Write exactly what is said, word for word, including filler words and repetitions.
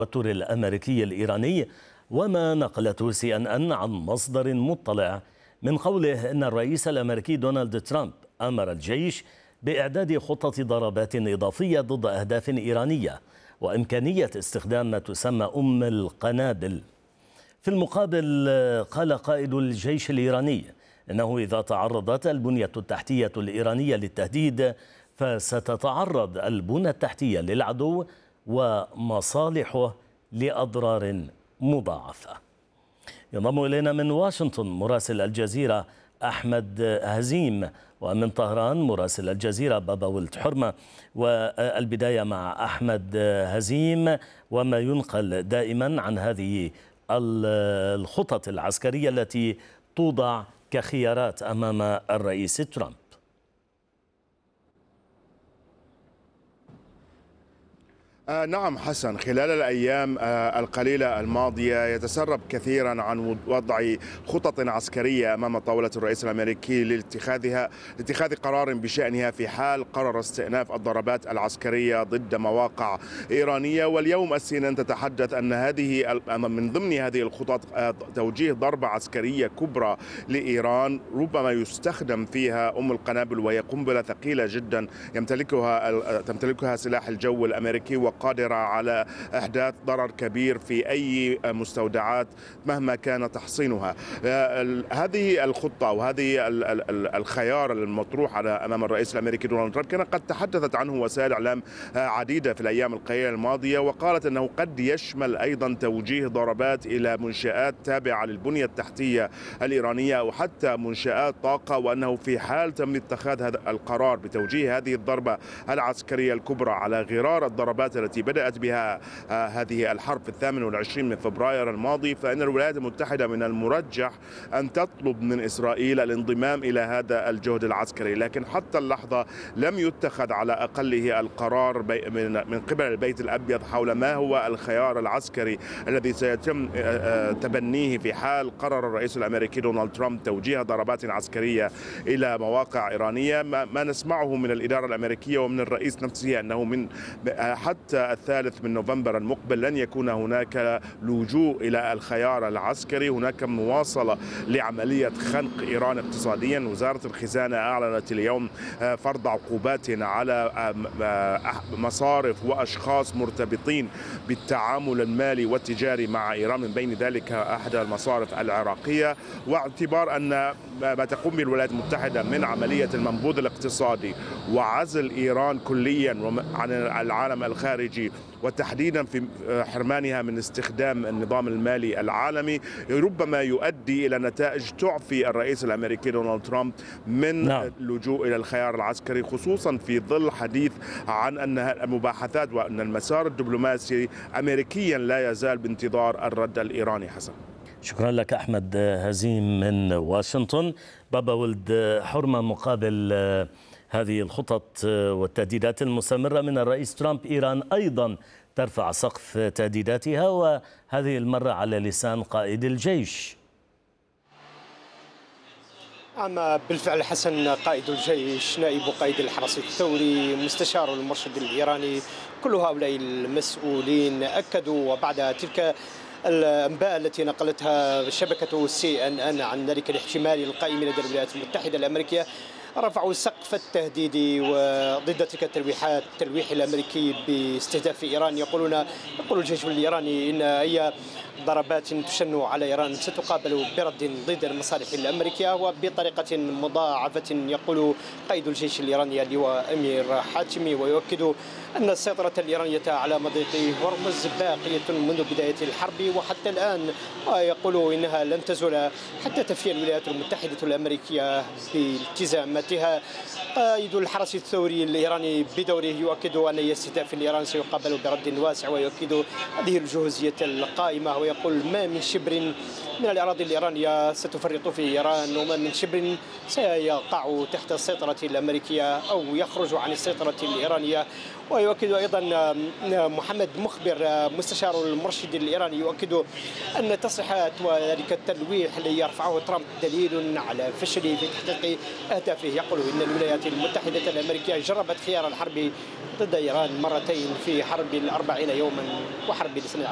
التوتر الأمريكي الإيراني. وما نقلته سي أن أن عن مصدر مطلع من قوله أن الرئيس الأمريكي دونالد ترامب أمر الجيش بإعداد خطة ضربات إضافية ضد أهداف إيرانية وإمكانية استخدام ما تسمى أم القنابل. في المقابل قال قائد الجيش الإيراني إنه إذا تعرضت البنية التحتية الإيرانية للتهديد فستتعرض البنى التحتية للعدو ومصالحه لأضرار مضاعفة. ينضم إلينا من واشنطن مراسل الجزيرة أحمد هزيم، ومن طهران مراسل الجزيرة بابا ولد حرمة. والبداية مع أحمد هزيم وما ينقل دائما عن هذه الخطط العسكرية التي توضع كخيارات أمام الرئيس ترامب. آه نعم حسن، خلال الأيام آه القليلة الماضية يتسرب كثيرا عن وضع خطط عسكرية أمام طاولة الرئيس الأمريكي لاتخاذها لاتخاذ قرار بشأنها في حال قرر استئناف الضربات العسكرية ضد مواقع إيرانية. واليوم السي إن إن تتحدث أن هذه من ضمن هذه الخطط آه توجيه ضربة عسكرية كبرى لإيران ربما يستخدم فيها أم القنابل، وهي قنبلة ثقيلة جدا يمتلكها تمتلكها سلاح الجو الأمريكي قادرة على إحداث ضرر كبير في أي مستودعات مهما كان تحصينها. هذه الخطة وهذه الخيار المطروح على أمام الرئيس الأمريكي دونالد ترامب كان قد تحدثت عنه وسائل إعلام عديدة في الأيام القليلة الماضية، وقالت أنه قد يشمل أيضا توجيه ضربات إلى منشآت تابعة للبنية التحتية الإيرانية أو حتى منشآت طاقة، وأنه في حال تم اتخاذ هذا القرار بتوجيه هذه الضربة العسكرية الكبرى على غرار الضربات التي بدأت بها هذه الحرب في الثامن والعشرين من فبراير الماضي، فإن الولايات المتحدة من المرجح أن تطلب من إسرائيل الانضمام إلى هذا الجهد العسكري. لكن حتى اللحظة لم يتخذ على أقله القرار من قبل البيت الأبيض حول ما هو الخيار العسكري الذي سيتم تبنيه في حال قرر الرئيس الأمريكي دونالد ترامب توجيه ضربات عسكرية إلى مواقع إيرانية. ما نسمعه من الإدارة الأمريكية ومن الرئيس نفسه أنه من حتى الثالث من نوفمبر المقبل لن يكون هناك لجوء إلى الخيار العسكري، هناك مواصلة لعملية خنق إيران اقتصاديا. وزارة الخزانة أعلنت اليوم فرض عقوبات على مصارف وأشخاص مرتبطين بالتعامل المالي والتجاري مع إيران، من بين ذلك أحد المصارف العراقية. واعتبار أن ما تقوم به الولايات المتحدة من عملية المنبوذ الاقتصادي وعزل إيران كليا عن العالم الخارجي وتحديدا في حرمانها من استخدام النظام المالي العالمي ربما يؤدي إلى نتائج تعفي الرئيس الأمريكي دونالد ترامب من نعم. اللجوء إلى الخيار العسكري، خصوصا في ظل حديث عن أن المباحثات وأن المسار الدبلوماسي أمريكيا لا يزال بانتظار الرد الإيراني. حسن، شكرا لك أحمد هزيم من واشنطن. بابا ولد حرمة، مقابل هذه الخطط والتهديدات المستمرة من الرئيس ترامب، إيران أيضا ترفع سقف تهديداتها، وهذه المرة على لسان قائد الجيش. أما بالفعل حسن، قائد الجيش، نائب قائد الحرس الثوري، مستشار المرشد الإيراني، كل هؤلاء المسؤولين أكدوا وبعد تلك الأنباء التي نقلتها شبكة سي إن إن عن ذلك الاحتمال القائم لدى الولايات المتحدة الأمريكية، رفعوا سقف التهديد وضد تلك التلويحات، التلويح الأمريكي باستهداف إيران. يقولون يقول الجيش الإيراني إن أي ضربات تشن على إيران ستقابل برد ضد المصالح الأمريكية وبطريقة مضاعفة. يقول قائد الجيش الإيراني اللواء أمير حاتمي، ويؤكد أن السيطرة الإيرانية على مضيق هرمز باقية منذ بداية الحرب وحتى الآن، ويقول إنها لن تزول حتى تفي الولايات المتحدة الأمريكية بالتزاماتها. قائد الحرس الثوري الإيراني بدوره يؤكد أن أي استهداف الإيران سيقابل برد واسع، ويؤكد هذه الجهوزية القائمة، ويقول ما من شبر من الأراضي الإيرانية ستفرط في إيران، وما من شبر سيقع تحت السيطرة الأمريكية أو يخرج عن السيطرة الإيرانية. ويؤكد أيضا محمد مخبر مستشار المرشد الإيراني يؤكد أن التصريحات وذلك التلويح الذي يرفعه ترامب دليل على فشله في تحقيق أهدافه. يقول إن الولايات المتحدة الأمريكية جربت خيار الحرب ضد إيران مرتين في حرب الأربعين يوما وحرب السنة